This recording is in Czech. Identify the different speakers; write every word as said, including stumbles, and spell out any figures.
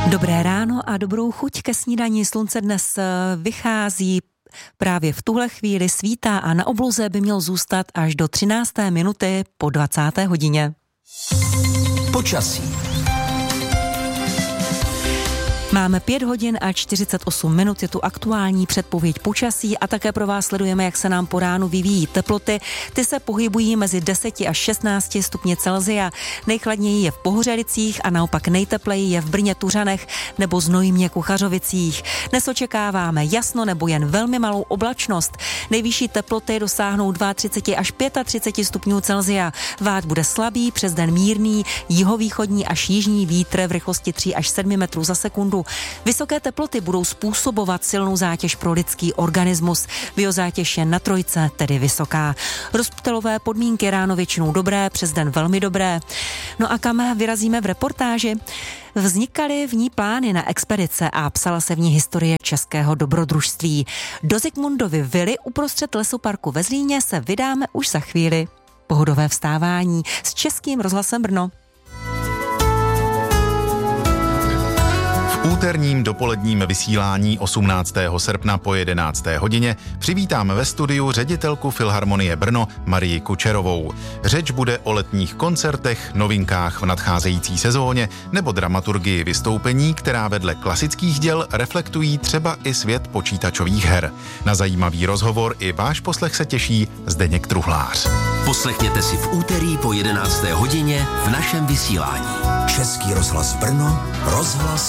Speaker 1: Dobré ráno a dobrou chuť ke snídani. Slunce dnes vychází právě v tuhle chvíli, svítá a na obloze by měl zůstat až do třinácté minuty po dvacáté hodině.
Speaker 2: Počasí.
Speaker 1: Máme pět hodin a čtyřicet osm minut, je tu aktuální předpověď počasí a také pro vás sledujeme, jak se nám po ránu vyvíjí teploty. Ty se pohybují mezi deseti až šestnácti stupně Celsia. Nejchladněji je v Pohořelicích a naopak nejtepleji je v Brně, Tuřanech nebo Znojmě, Kuchařovicích. Dnes očekáváme jasno nebo jen velmi malou oblačnost. Nejvyšší teploty dosáhnou třicet dva až třicet pět stupňů Celsia. Vád bude slabý, přes den mírný, jihovýchodní až jižní vítr v rychlosti tři až sedm metrů za sekundu. Vysoké teploty budou způsobovat silnou zátěž pro lidský organismus. Biozátěž je na trojce, tedy vysoká. Rozptylové podmínky ráno většinou dobré, přes den velmi dobré. No a kam vyrazíme v reportáži? Vznikaly v ní plány na expedice a psala se v ní historie českého dobrodružství. Do Zikmundovy vily uprostřed lesoparku ve Zlíně se vydáme už za chvíli. Pohodové vstávání s Českým rozhlasem Brno.
Speaker 3: V úterním dopoledním vysílání osmnáctého srpna po jedenácté hodině přivítáme ve studiu ředitelku Filharmonie Brno Marii Kučerovou. Řeč bude o letních koncertech, novinkách v nadcházející sezóně nebo dramaturgii vystoupení, která vedle klasických děl reflektují třeba i svět počítačových her. Na zajímavý rozhovor i váš poslech se těší Zdeněk Truhlář.
Speaker 2: Poslechněte si v úterý po jedenácté hodině v našem vysílání. Český rozhlas Brno, rozhlas